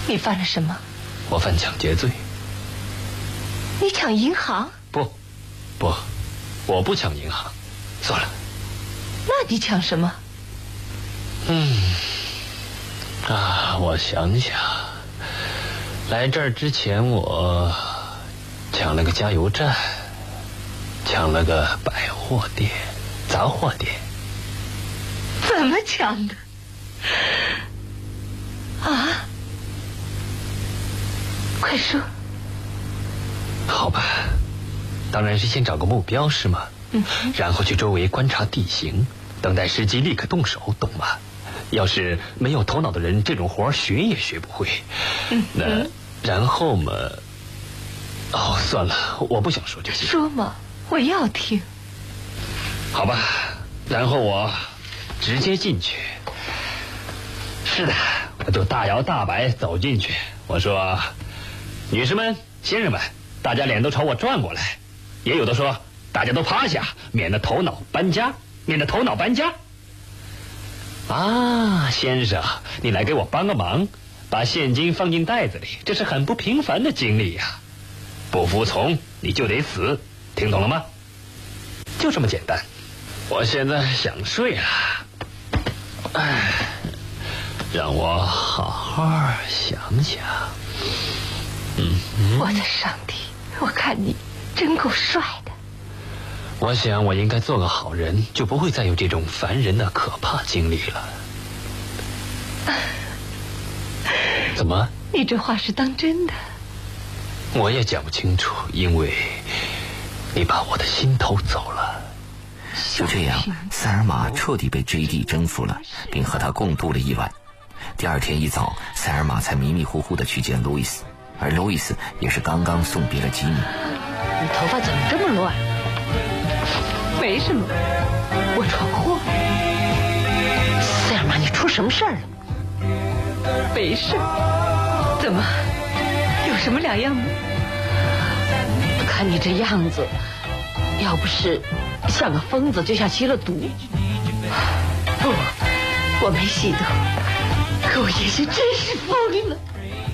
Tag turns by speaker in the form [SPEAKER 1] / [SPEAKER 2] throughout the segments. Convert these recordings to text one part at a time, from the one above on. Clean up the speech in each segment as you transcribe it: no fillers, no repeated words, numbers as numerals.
[SPEAKER 1] 你犯了什么？
[SPEAKER 2] 我犯抢劫罪。
[SPEAKER 1] 你抢银行？
[SPEAKER 2] 不，我不抢银行。算了。
[SPEAKER 1] 那你抢什么？
[SPEAKER 2] 我想想，来这儿之前我抢了个加油站，抢了个百货店、杂货店。
[SPEAKER 1] 怎么抢的？啊？快说。
[SPEAKER 2] 好吧，当然是先找个目标，是吗？然后去周围观察地形，等待时机立刻动手，懂吗？要是没有头脑的人，这种活学也学不会。那然后嘛，算了，我不想说这些。
[SPEAKER 1] 说嘛，我要听。
[SPEAKER 2] 好吧，然后我直接进去。是的，我就大摇大摆走进去。我说：“女士们、先生们，大家脸都朝我转过来。”也有的说：“大家都趴下，免得头脑搬家。”先生，你来给我帮个忙，把现金放进袋子里，这是很不平凡的经历呀。不服从你就得死，听懂了吗？就这么简单。我现在想睡了，让我好好想想。
[SPEAKER 1] 我的上帝，我看你真够帅的。
[SPEAKER 2] 我想我应该做个好人，就不会再有这种烦人的可怕经历了。怎么？
[SPEAKER 1] 你这话是当真的？
[SPEAKER 2] 我也讲不清楚，因为你把我的心偷走了。
[SPEAKER 3] 就这样，塞尔玛彻底被 JD 征服了，并和他共度了一晚。第二天一早，塞尔玛才迷迷糊糊地去见路易斯，而路易斯也是刚刚送别了吉米。
[SPEAKER 1] 你头发怎么这么乱？没什么，我闯祸。塞尔玛，你出什么事儿了？没事。怎么？有什么两样呢？看你这样子，要不是像个疯子，就像吸了毒。不，我没吸毒，可我也许真是疯了。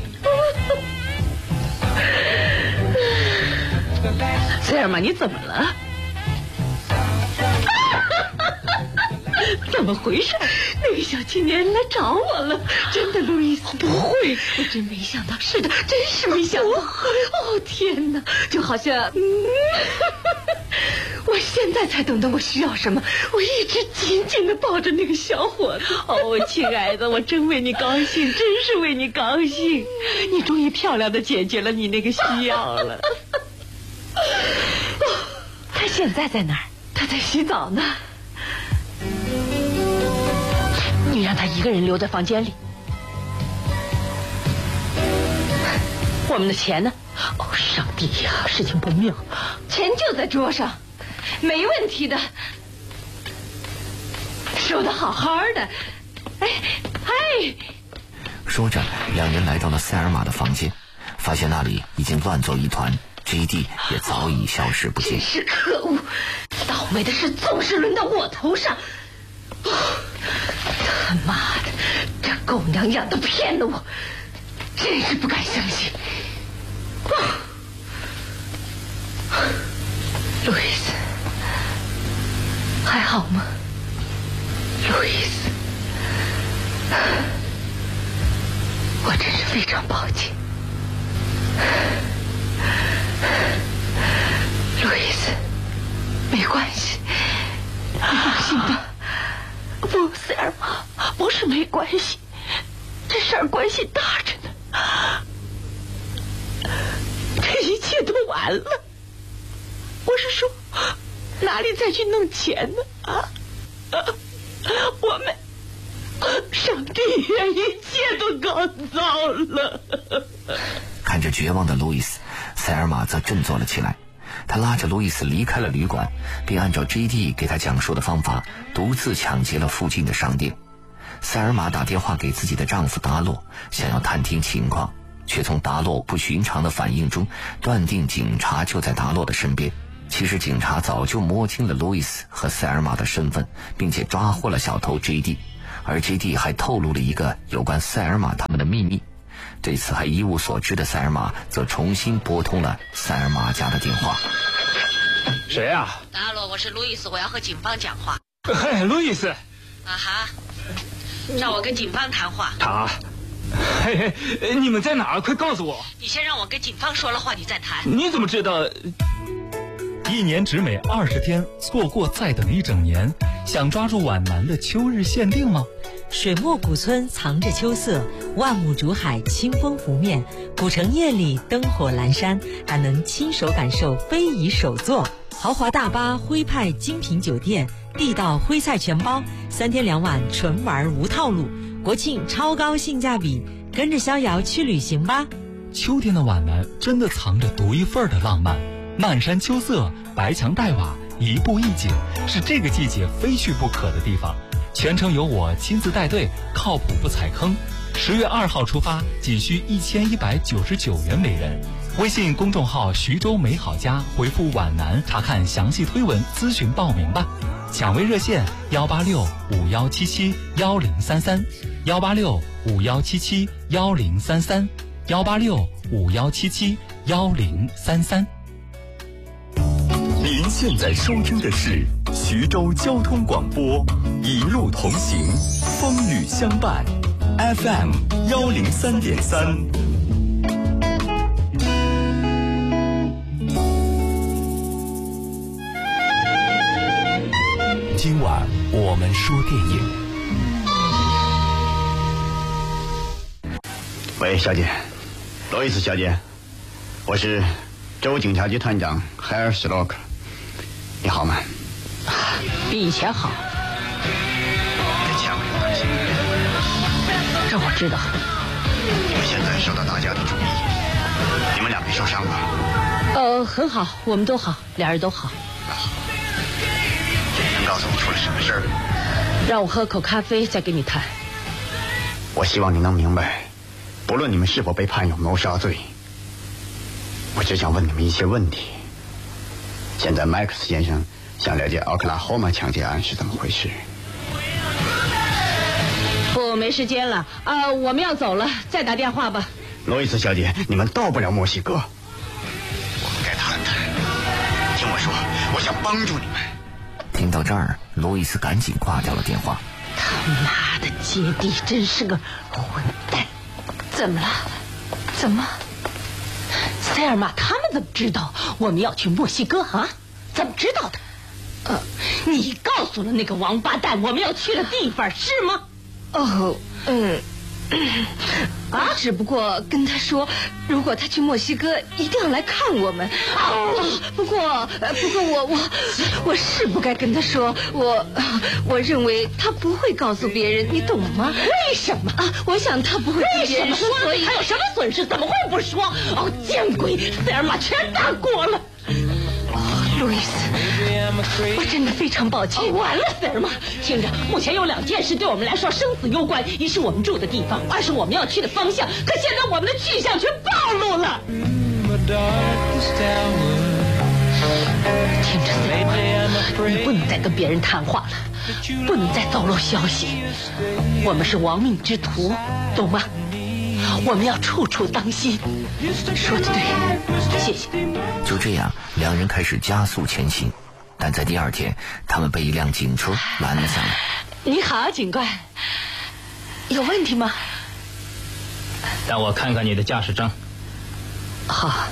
[SPEAKER 1] 塞尔玛，你怎么了？怎么回事？那个小青年来找我了。真的，路易斯？不会，我真没想到。是的，真是没想到。哦，天哪，就好像我现在才懂得我需要什么。我一直紧紧地抱着那个小伙子。哦，亲爱的，我真为你高兴，真是为你高兴。你终于漂亮地解决了你那个需要了。他现在在哪儿？他在洗澡呢。你让他一个人留在房间里。我们的钱呢？哦，上帝呀，事情不妙。钱就在桌上，没问题的，收得好好的。哎，
[SPEAKER 3] 说着，两人来到了塞尔玛的房间，发现那里已经乱作一团， JD 也早已消失不见。
[SPEAKER 1] 真是可恶，倒霉的事总是轮到我头上。他妈的，这狗娘养的骗了我，真是不敢相信。路易斯，还好吗？路易斯，我真是非常抱歉。路易斯，没关系，你放心吧。不，塞尔玛，不是没关系，这事儿关系大着呢。这一切都完了。我是说，哪里再去弄钱呢？我们，上帝呀，一切都搞糟了。
[SPEAKER 3] 看着绝望的路易斯，塞尔玛则振作了起来。他拉着路易斯离开了旅馆，并按照 JD 给他讲述的方法，独自抢劫了附近的商店。塞尔玛打电话给自己的丈夫达洛，想要探听情况，却从达洛不寻常的反应中断定警察就在达洛的身边。其实警察早就摸清了路易斯和塞尔玛的身份，并且抓获了小偷 JD， 而 JD 还透露了一个有关塞尔玛他们的秘密， 对此还一无所知的塞尔玛则重新拨通了塞尔玛家的电话。
[SPEAKER 2] 谁啊？
[SPEAKER 1] 达罗，我是路易斯，我要和警方讲话。
[SPEAKER 2] 嘿，路易斯。
[SPEAKER 1] 啊哈，让我跟警方谈话。
[SPEAKER 2] 他，嘿，你们在哪儿？快告诉我。
[SPEAKER 1] 你先让我跟警方说了话，你再谈。
[SPEAKER 2] 你怎么知道
[SPEAKER 4] ？1年只美20天，错过再等1整年。想抓住皖南的秋日限定吗？
[SPEAKER 5] 水墨古村藏着秋色，万亩竹海清风拂面，古城夜里灯火阑珊，还能亲手感受非遗手作。豪华大巴、徽派精品酒店、地道徽菜全包，3天2晚纯玩无套路，国庆超高性价比，跟着逍遥去旅行吧。
[SPEAKER 4] 秋天的皖南真的藏着独一份的浪漫，漫山秋色，白墙黛瓦，一步一景，是这个季节非去不可的地方。全程由我亲自带队，靠谱不踩坑。10月2号出发，仅需1199元每人。微信公众号徐州美好家回复皖南查看详细推文咨询报名吧。抢位热线18651771033 18651771033 18651771033。
[SPEAKER 6] 您现在收听的是徐州交通广播，一路同行，风雨相伴 FM 103.3。今晚我们说电影。
[SPEAKER 7] 喂，小姐，罗伊斯小姐，我是州警察局探长海尔斯洛克，你好吗？
[SPEAKER 1] 比以前好。
[SPEAKER 7] 跟钱没关系，
[SPEAKER 1] 这我知道。
[SPEAKER 7] 你们现在受到大家的注意，你们俩没受伤吧？
[SPEAKER 1] 很好，我们都好，俩人都好。
[SPEAKER 7] 能告诉我出了什么事儿？
[SPEAKER 1] 让我喝口咖啡再跟你谈。
[SPEAKER 7] 我希望你能明白，不论你们是否被判有谋杀罪，我只想问你们一些问题。现在麦克斯先生想了解奥克拉荷马抢劫案是怎么回事。
[SPEAKER 1] 不，没时间了我们要走了，再打电话吧。
[SPEAKER 7] 罗伊斯小姐，你们到不了墨西哥，我们该谈谈。听我说，我想帮助你们。
[SPEAKER 3] 听到这儿，路易斯赶紧挂掉了电话。
[SPEAKER 1] 他妈的杰蒂真是个混蛋！怎么了？怎么？塞尔玛他们怎么知道我们要去墨西哥啊？怎么知道的？你告诉了那个王八蛋我们要去的地方是吗？
[SPEAKER 8] 只不过跟他说，如果他去墨西哥，一定要来看我们。不过我是不该跟他说，我认为他不会告诉别人，你懂吗？
[SPEAKER 1] 为什么
[SPEAKER 8] 我想他不会跟别人说，
[SPEAKER 1] 所以他有什么损失？怎么会不说？见鬼！塞尔玛全打过了。
[SPEAKER 8] 路易斯，我真的非常抱歉。
[SPEAKER 1] 完了，塞尔玛，听着，目前有2件事对我们来说生死攸关：一是我们住的地方，二是我们要去的方向。可现在我们的去向全暴露了。听着，塞尔玛，你不能再跟别人谈话了，不能再走漏消息。我们是亡命之徒，懂吗？我们要处处当心。说的对，谢谢。
[SPEAKER 3] 就这样，2人开始加速前行，但在第2天，他们被一辆警车拦了下来。
[SPEAKER 1] 你好，警官，有问题吗？
[SPEAKER 2] 让我看看你的驾驶证。
[SPEAKER 1] 好，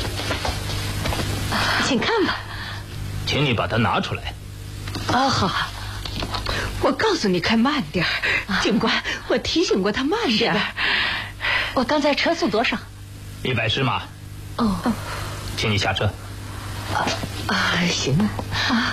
[SPEAKER 1] 请看吧。
[SPEAKER 2] 请你把它拿出来。
[SPEAKER 1] 好。我告诉你开慢点警官，我提醒过他慢点。我刚才车速多少
[SPEAKER 2] ？110码。请你下车。
[SPEAKER 1] 行啊。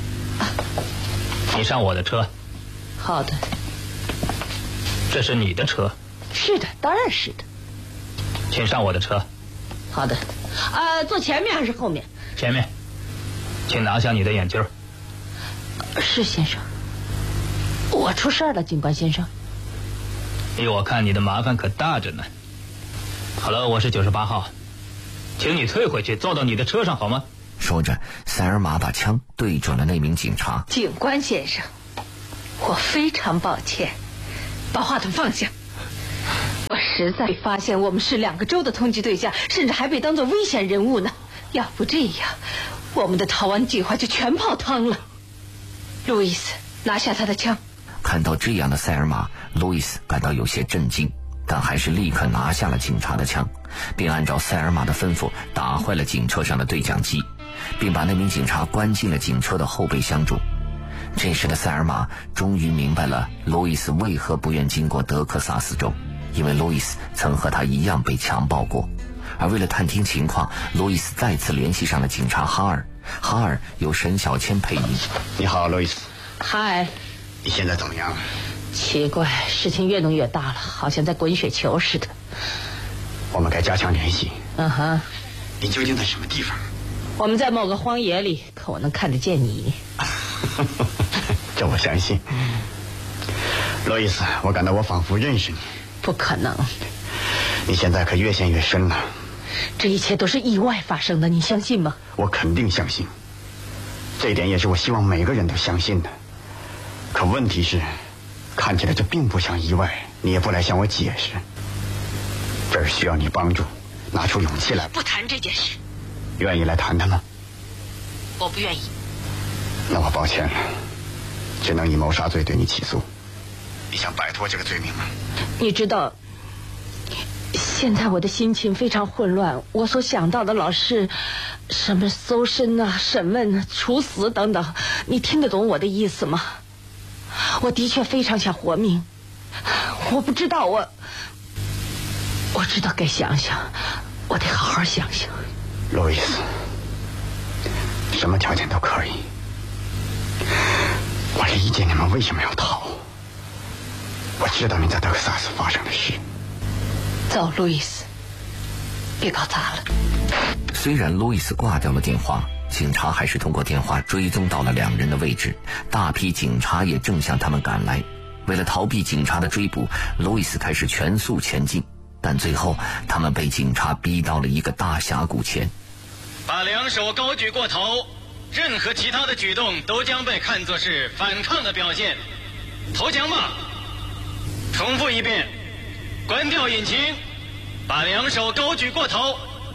[SPEAKER 2] 你上我的车。
[SPEAKER 1] 好的。
[SPEAKER 2] 这是你的车？
[SPEAKER 1] 是的，当然是的。
[SPEAKER 2] 请上我的车。
[SPEAKER 1] 好的。坐前面还是后面？
[SPEAKER 2] 前面。请拿下你的眼镜。
[SPEAKER 1] 是先生。我出事了，警官先生。
[SPEAKER 2] 依我看，你的麻烦可大着呢。好了，我是98号，请你退回去，坐到你的车上好吗？
[SPEAKER 3] 说着，塞尔玛把枪对准了那名警察。
[SPEAKER 8] 警官先生，我非常抱歉。
[SPEAKER 1] 把话筒放下。
[SPEAKER 8] 我实在发现我们是2个州的通缉对象，甚至还被当作危险人物呢。要不这样，我们的逃亡计划就全泡汤了。路易斯，拿下他的枪。
[SPEAKER 3] 看到这样的塞尔玛，路易斯感到有些震惊，但还是立刻拿下了警察的枪，并按照塞尔玛的吩咐打坏了警车上的对讲机，并把那名警察关进了警车的后备箱中。这时的塞尔玛终于明白了路易斯为何不愿经过德克萨斯州，因为路易斯曾和他一样被强暴过。而为了探听情况，路易斯再次联系上了警察哈尔。哈尔由沈小千配音。
[SPEAKER 7] 你好，路易斯。
[SPEAKER 8] 嗨，
[SPEAKER 7] 你现在怎么样？
[SPEAKER 8] 奇怪，事情越弄越大了，好像在滚雪球似的。
[SPEAKER 7] 我们该加强联系。
[SPEAKER 8] 嗯哼。
[SPEAKER 7] 你究竟在什么地方？
[SPEAKER 8] 我们在某个荒野里，可我能看得见你。
[SPEAKER 7] 这我相信。路易斯，我感到我仿佛认识你。
[SPEAKER 8] 不可能。
[SPEAKER 7] 你现在可越陷越深了。
[SPEAKER 8] 这一切都是意外发生的，你相信吗？
[SPEAKER 7] 我肯定相信，这一点也是我希望每个人都相信的。可问题是，看起来这并不像意外，你也不来向我解释。这儿需要你帮助，拿出勇气来。
[SPEAKER 8] 不谈这件事。
[SPEAKER 7] 愿意来谈谈吗？
[SPEAKER 8] 我不愿意。
[SPEAKER 7] 那我抱歉了，只能以谋杀罪对你起诉。你想摆脱这个罪名吗？
[SPEAKER 8] 你知道，现在我的心情非常混乱，我所想到的老是什么搜身啊、审问、处死等等，你听得懂我的意思吗？我的确非常想活命，我不知道，我知道该想想，我得好好想想。
[SPEAKER 7] 路易斯，什么条件都可以。我理解你们为什么要逃，我知道你在德克萨斯发生的事。
[SPEAKER 8] 走，路易斯，别搞砸了。
[SPEAKER 3] 虽然路易斯挂掉了电话，警察还是通过电话追踪到了2人的位置，大批警察也正向他们赶来。为了逃避警察的追捕，路易斯开始全速前进，但最后他们被警察逼到了一个大峡谷前。
[SPEAKER 9] 把2手高举过头，任何其他的举动都将被看作是反抗的表现。投降吧！重复一遍，关掉引擎，把2手高举过头。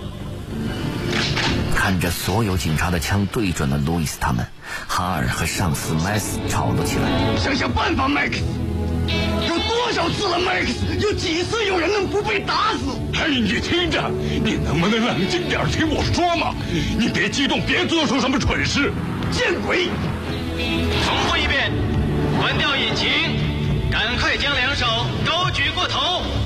[SPEAKER 3] 看着所有警察的枪对准了路易斯他们，哈尔和上司麦斯吵了起来。
[SPEAKER 7] 想想办法，麦克斯！有多少次了，麦克斯？有几次有人能不被打死？
[SPEAKER 10] 嘿，你听着，你能不能冷静点听我说嘛？你别激动，别做出什么蠢事。
[SPEAKER 7] 见鬼！
[SPEAKER 9] 重复一遍，关掉引擎，赶快将2手高举过头。